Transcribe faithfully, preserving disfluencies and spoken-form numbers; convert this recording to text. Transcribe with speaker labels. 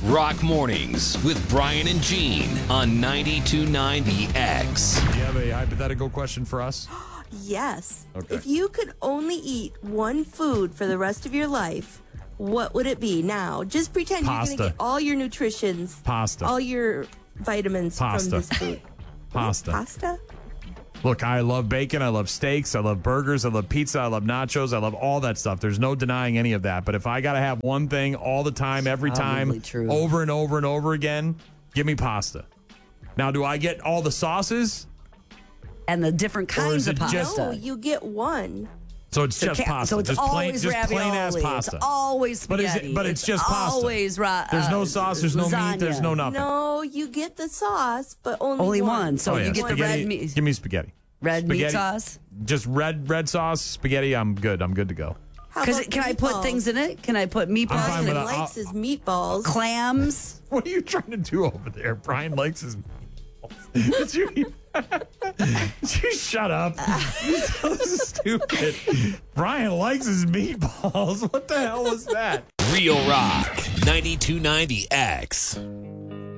Speaker 1: Rock Mornings with Brian and Gene on ninety-two point nine The X.
Speaker 2: Do you have a hypothetical question for us?
Speaker 3: Yes.
Speaker 2: Okay.
Speaker 3: If you could only eat one food for the rest of your life, what would it be? Now, just pretend
Speaker 2: Pasta.
Speaker 3: you're going to get all your nutritions,
Speaker 2: Pasta.
Speaker 3: all your vitamins
Speaker 2: Pasta.
Speaker 3: from this food.
Speaker 2: Pasta.
Speaker 3: Pasta?
Speaker 2: Look, I love bacon. I love steaks. I love burgers. I love pizza. I love nachos. I love all that stuff. There's no denying any of that. But if I got to have one thing all the time, every
Speaker 4: Probably
Speaker 2: time,
Speaker 4: true.
Speaker 2: over and over and over again, give me pasta. Now, do I get all the sauces?
Speaker 4: And the different
Speaker 2: Or is
Speaker 4: kinds of
Speaker 2: it
Speaker 4: pasta.
Speaker 2: just-
Speaker 3: No, you get one.
Speaker 2: So it's
Speaker 4: So
Speaker 2: just
Speaker 4: ca-
Speaker 2: pasta.
Speaker 4: So it's
Speaker 2: just plain,
Speaker 4: always
Speaker 2: just
Speaker 4: ravioli.
Speaker 2: plain ass pasta.
Speaker 4: It's always
Speaker 2: But is
Speaker 4: spaghetti.
Speaker 2: it- but it's just pasta.
Speaker 4: Always ra-
Speaker 2: There's no
Speaker 4: uh,
Speaker 2: sauce. There's no meat. There's
Speaker 4: lasagna.
Speaker 2: no nothing.
Speaker 3: No, you get the sauce, but only,
Speaker 4: Only one. So
Speaker 2: Oh,
Speaker 4: you
Speaker 2: yeah.
Speaker 4: get the
Speaker 2: Spaghetti-
Speaker 4: red meat.
Speaker 2: Give me spaghetti.
Speaker 4: Red meat
Speaker 2: Spaghetti.
Speaker 4: sauce.
Speaker 2: Just red red sauce, spaghetti. I'm good. I'm good to go.
Speaker 3: How
Speaker 4: Because
Speaker 3: about
Speaker 4: can I put
Speaker 3: meatballs?
Speaker 4: things in it? Can I put meatballs?
Speaker 2: I'm fine
Speaker 4: in
Speaker 2: with
Speaker 4: it?
Speaker 2: that.
Speaker 3: Brian likes his meatballs.
Speaker 4: Clams.
Speaker 2: What are you trying to do over there? Brian likes his meatballs. Did you, did you shut up? You're so stupid. Brian likes his meatballs. What the hell was that?
Speaker 1: Real Rock ninety-two point nine The X.